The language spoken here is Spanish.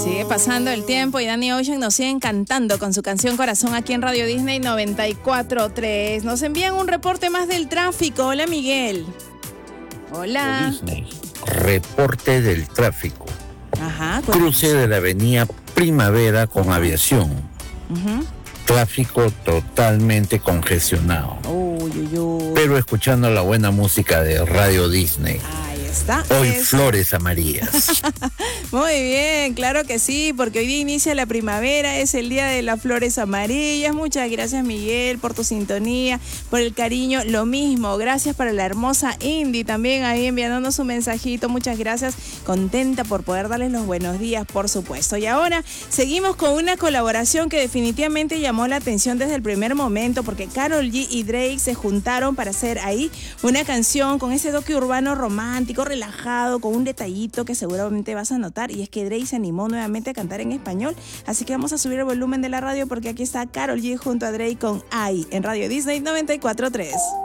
Sigue pasando el tiempo y Danny Ocean nos sigue encantando con su canción Corazón aquí en Radio Disney 94.3. Nos envían un reporte más del tráfico. Hola, Miguel. Hola. Disney. Reporte del tráfico. Ajá. Cruce de la avenida Primavera con Aviación. Tráfico totalmente congestionado. Pero escuchando la buena música de Radio Disney. Ahí está. Hoy flores amarillas. Muy bien, claro que sí, porque hoy día inicia la primavera, es el día de las flores amarillas. Muchas gracias, Miguel, por tu sintonía, por el cariño. Lo mismo, gracias para la hermosa Indy también ahí enviándonos un mensajito. Muchas gracias, contenta por poder darles los buenos días, por supuesto. Y ahora seguimos con una colaboración que definitivamente llamó la atención desde el primer momento, porque Karol G y Drake se juntaron para hacer ahí una canción con ese toque urbano romántico, relajado, con un detallito que seguramente vas a notar, y es que Drake se animó nuevamente a cantar en español, así que vamos a subir el volumen de la radio porque aquí está Karol G junto a Drake con Ay en Radio Disney 94.3.